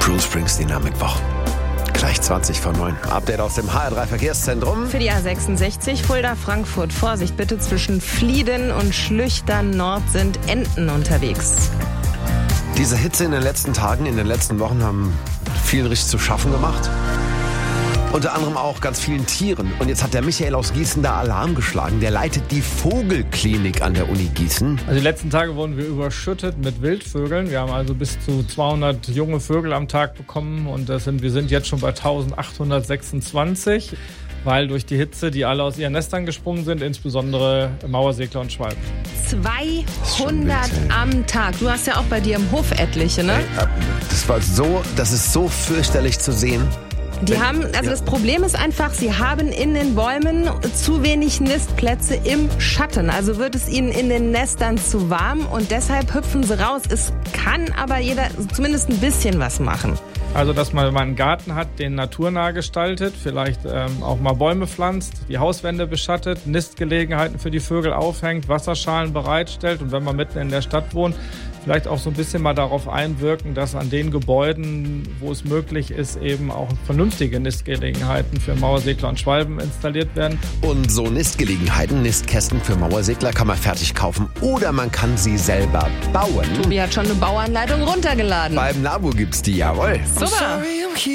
Bruce Springsteen am Mittwoch. Gleich 20 vor 9. Update aus dem HR3 Verkehrszentrum. Für die A66 Fulda-Frankfurt. Vorsicht bitte, zwischen Flieden und Schlüchtern Nord sind Enten unterwegs. Diese Hitze in den letzten Tagen, in den letzten Wochen haben vielen richtig zu schaffen gemacht. Unter anderem auch ganz vielen Tieren. Und jetzt hat der Michael aus Gießen da Alarm geschlagen. Der leitet die Vogelklinik an der Uni Gießen. Also die letzten Tage wurden wir überschüttet mit Wildvögeln. Wir haben also bis zu 200 junge Vögel am Tag bekommen. Und wir sind jetzt schon bei 1826. Weil durch die Hitze, die alle aus ihren Nestern gesprungen sind, insbesondere Mauersegler und Schwalben. 200 am Tag. Du hast ja auch bei dir im Hof etliche, ne? Das ist so fürchterlich zu sehen. Das Problem ist einfach, sie haben in den Bäumen zu wenig Nistplätze im Schatten. Also wird es ihnen in den Nestern zu warm und deshalb hüpfen sie raus. Es kann aber jeder zumindest ein bisschen was machen. Also, dass man, wenn man einen Garten hat, den naturnah gestaltet, vielleicht auch mal Bäume pflanzt, die Hauswände beschattet, Nistgelegenheiten für die Vögel aufhängt, Wasserschalen bereitstellt und wenn man mitten in der Stadt wohnt, vielleicht auch so ein bisschen mal darauf einwirken, dass an den Gebäuden, wo es möglich ist, eben auch vernünftige Nistgelegenheiten für Mauersegler und Schwalben installiert werden. Und so Nistgelegenheiten, Nistkästen für Mauersegler kann man fertig kaufen oder man kann sie selber bauen. Tobi hat schon eine Bauanleitung runtergeladen. Beim NABU gibt's die, jawohl. Super.